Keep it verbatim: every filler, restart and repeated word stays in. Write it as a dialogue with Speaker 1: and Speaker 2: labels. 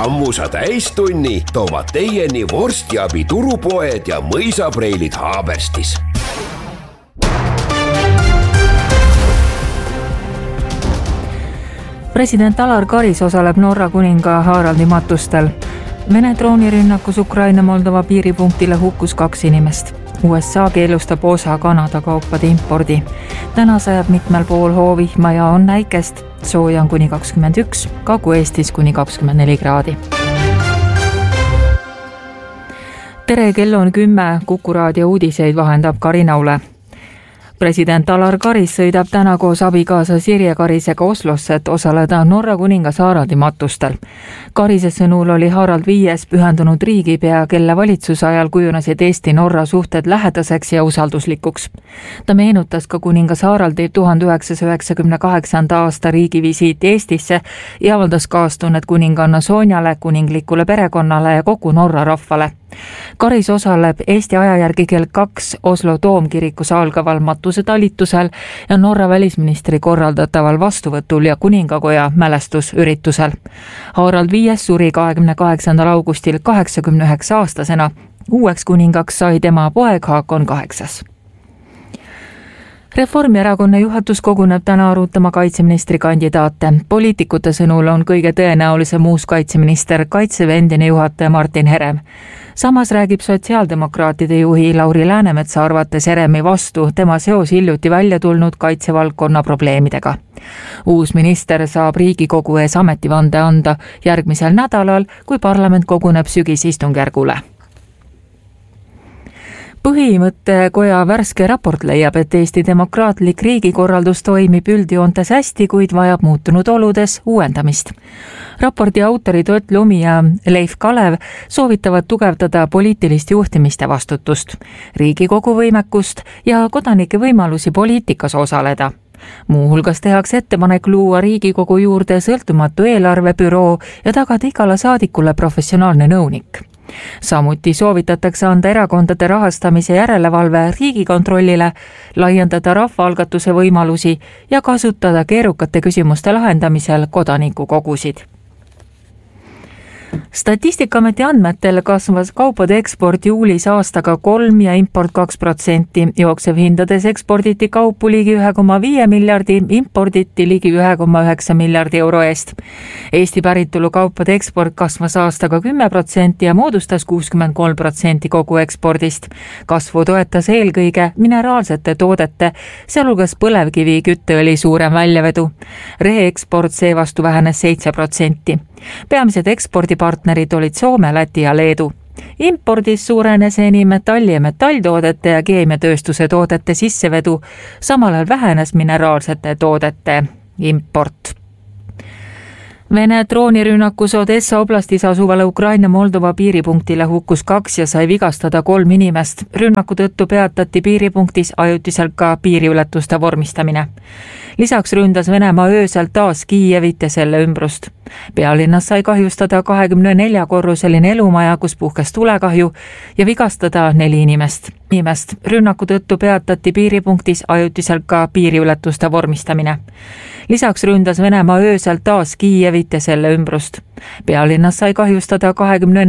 Speaker 1: Sammusa täistunni toovad teieni vorstiabi turupoed ja mõisapreilid Haaberstis.
Speaker 2: President Alar Karis osaleb Norra kuninga Haraldi matustel. Vene droonirünnakus Ukraina Moldova piiripunktile hukkus kaks inimest. U S A keelustab osa Kanada kaupade impordi. Täna sajab mitmel pool hoovihma ja on näikest. Sooja on kuni kakskümmend üks, Kagu-Eestis kuni kakskümmend neli kraadi. Tere, kell on kümme, Kuku raadio uudiseid vahendab Karina Ule. President Alar Karis sõidab täna koos abikaasa Sirje Karisega Oslosse, et osaleda Norra kuningas Haraldi matustel. Karise sõnul oli Harald viies pühendunud riigipea, kelle valitsuse ajal kujunesid Eesti-Norra suhted lähedaseks ja usalduslikuks. Ta meenutas ka kuningas Haraldi tuhande üheksasaja üheksakümne kaheksanda aasta riigivisiiti Eestisse ja avaldas kaastunnet kuninganna Sonjale, kuninglikule perekonnale ja kogu Norra rahvale. Karis osaleb Eesti aja järgi kell kaks Oslo Toomkirikus algaval matuse talitusel ja Norra välisministri korraldataval vastuvõtul ja kuningakoja mälestusüritusel. Harald viies suri kahekümne kaheksandal augustil kaheksakümne üheksa aastasena. Uueks kuningaks sai tema poeg Haakon kaheksas. Reformierakonna juhatus koguneb täna arutama kaitseministri kandidaate. Poliitikute sõnul on kõige tõenäolisem uus kaitseminister Kaitseväe endine juhataja Martin Herem. Samas räägib sotsiaaldemokraatide juhi Lauri Läänemetsa arvates Heremi vastu tema seos hiljuti välja tulnud kaitsevaldkonna probleemidega. Uus minister saab Riigikogu ees ametivande anda järgmisel nädalal, kui parlament koguneb sügisistungjärgule. Põhimõttekoja värske raport leiab, et Eesti demokraatlik riigikorraldus toimib üldjoontes hästi, kuid vajab muutunud oludes uuendamist. Raporti autorid Ott Lumi ja Leif Kalev soovitavad tugevdada poliitilist juhtimist ja vastutust, Riigikogu võimekust ja kodanike võimalusi poliitikas osaleda. Muuhulgas tehakse ettepanek luua Riigikogu juurde sõltumatu eelarvebüroo ja tagada igale saadikule professionaalne nõunik. Samuti soovitatakse anda erakondade rahastamise järelevalve Riigikontrollile, laiendada rahvaalgatuse võimalusi ja kasutada keerukate küsimuste lahendamisel kodanikukogusid. Statistikaameti andmetel kasvas kaupade eksport juulis aastaga kolm ja import kaks protsenti. Jooksev hindades eksporditi kaupu ligi ühe koma viie miljardi, imporditi ligi ühe koma üheksa miljardi euro eest. Eesti päritolu kaupade eksport kasvas aastaga kümme protsenti ja moodustas kuuskümmend kolm protsenti kogu ekspordist. Kasvu toetas eelkõige mineraalsete toodete, sealhulgas põlevkivi kütteõli suurem väljavedu. Reeksport seevastu vähenes seitse protsenti. Peamised ekspordipartnerid olid Soome, Läti ja Leedu. Impordis suurenes enim metalli- ja metalltoodete ja keemiatööstuse toodete sissevedu, samal ajal vähenes mineraalsete toodete import. Vene droonirünnakus Odessa oblastis asuvale Ukraina Moldova piiripunktile hukkus kaks ja sai vigastada kolm inimest. Rünnaku tõttu peatati piiripunktis ajutiselt ka piiriületuste vormistamine. Lisaks ründas Venemaa öösel taas Kiievit ja selle ümbrust. Pealinnas sai kahjustada kahekümne nelja korruseline elumaja, kus puhkes tulekahju ja vigastada neli inimest. Inimest. Rünnaku tõttu peatati piiripunktis ajutiselt ka piiriületuste vormistamine. Lisaks ründas Venemaa öösel taas Kiievit ja selle ümbrust. Pealinnas sai kahjustada kahekümne